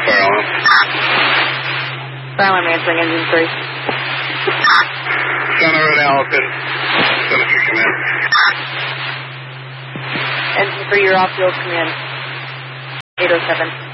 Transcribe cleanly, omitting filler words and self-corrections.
Alarm. Fire alarm answering, engine 3. Center Road Allison. 73 command. Engine 3, you're off field command. 807.